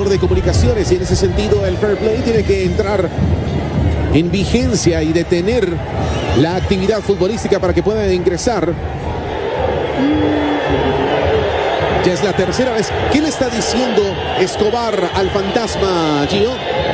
jugador de Comunicaciones, y en ese sentido el fair play tiene que entrar en vigencia y detener la actividad futbolística para que pueda ingresar. Ya es la tercera vez. ¿Qué le está diciendo Escobar al fantasma, Gio?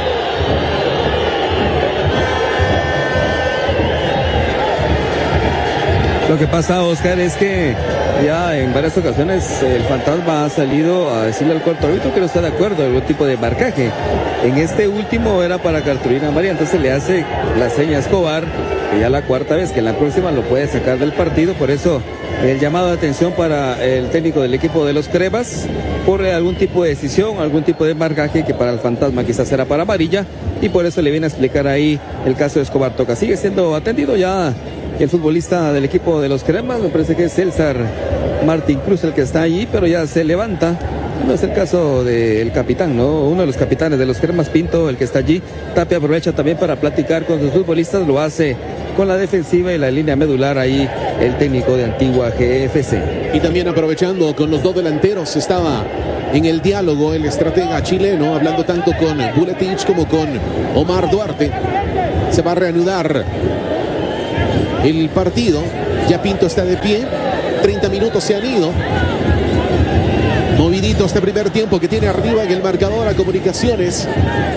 Lo que pasa, Oscar, es que ya en varias ocasiones el fantasma ha salido a decirle al cuarto árbitro que no está de acuerdo en algún tipo de marcaje. En este último era para cartulina amarilla, entonces le hace la seña a Escobar, que ya la cuarta vez, que en la próxima lo puede sacar del partido. Por eso el llamado de atención para el técnico del equipo de los Cremas por algún tipo de decisión, algún tipo de marcaje que para el fantasma quizás era para amarilla, y por eso le viene a explicar ahí el caso de Escobar Toca. Sigue siendo atendido ya el futbolista del equipo de los Cremas, me parece que es César Martín Cruz el que está allí, pero ya se levanta. No es el caso del capitán, ¿no? Uno de los capitanes de los Cremas, Pinto, el que está allí. Tapia aprovecha también para platicar con sus futbolistas, lo hace con la defensiva y la línea medular ahí el técnico de Antigua GFC. Y también aprovechando con los dos delanteros, estaba en el diálogo el estratega chileno, hablando tanto con Buletich como con Omar Duarte. Se va a reanudar el partido. Ya Pinto está de pie. 30 minutos se han ido. Movidito este primer tiempo que tiene arriba en el marcador a Comunicaciones.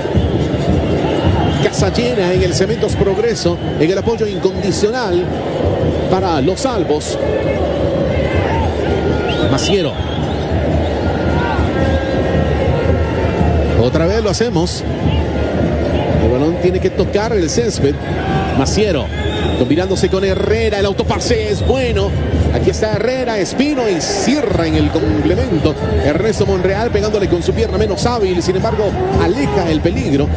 Casa llena en el Cementos Progreso, en el apoyo incondicional para los salvos. Maciero. Otra vez lo hacemos. El balón tiene que tocar el césped. Maciero combinándose con Herrera, el autopase es bueno. Aquí está Herrera, Espino, y cierra en el complemento Ernesto Monreal, pegándole con su pierna menos hábil, sin embargo aleja el peligro.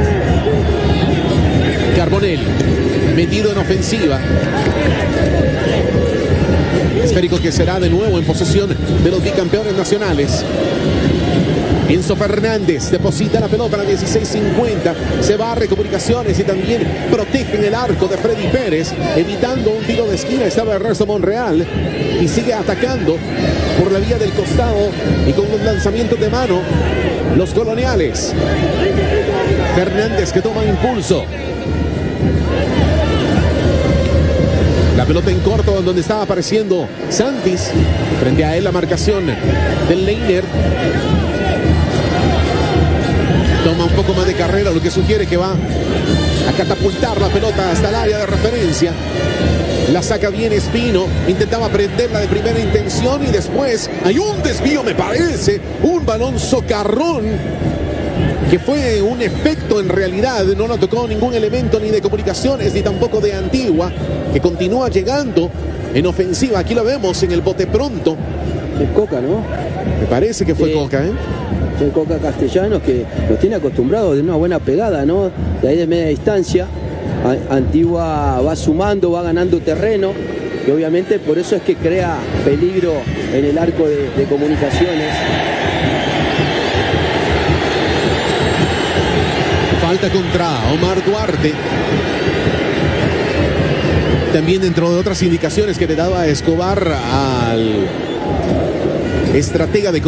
Carbonell metido en ofensiva. Esférico que será de nuevo en posesión de los bicampeones nacionales. Enzo Fernández deposita la pelota a la 16:50. Se barre Comunicaciones y también protege el arco de Freddy Pérez, evitando un tiro de esquina. Estaba Ernesto Monreal y sigue atacando por la vía del costado y con los lanzamientos de mano los coloniales. Fernández que toma impulso. La pelota en corto donde estaba apareciendo Santis. Frente a él la marcación del Leiner. Toma un poco más de carrera, lo que sugiere que va a catapultar la pelota hasta el área de referencia. La saca bien Espino, intentaba prenderla de primera intención y después hay un desvío, me parece, un balón socarrón que fue un efecto en realidad, no lo tocó ningún elemento ni de Comunicaciones ni tampoco de Antigua, que continúa llegando en ofensiva. Aquí lo vemos en el bote pronto. Es Coca, ¿no? Me parece que fue Coca, ¿eh? Fue Coca Castellanos, que los tiene acostumbrados de una buena pegada, ¿no? De ahí de media distancia. Antigua va sumando, va ganando terreno, y obviamente por eso es que crea peligro en el arco de Comunicaciones. Falta contra Omar Duarte. También dentro de otras indicaciones que le daba Escobar al estratega de